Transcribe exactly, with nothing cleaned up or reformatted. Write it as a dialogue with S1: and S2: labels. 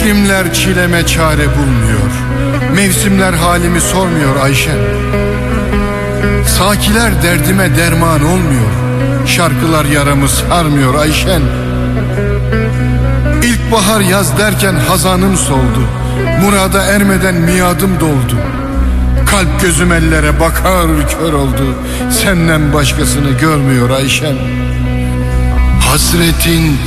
S1: İklimler çileme çare bulmuyor, mevsimler halimi sormuyor Ayşen. Sakiler derdime derman olmuyor, şarkılar yaramı sarmıyor Ayşen. İlkbahar yaz derken hazanım soldu, murada ermeden miadım doldu. Kalp gözüm ellere bakar kör oldu, senden başkasını görmüyor Ayşen. Hasretin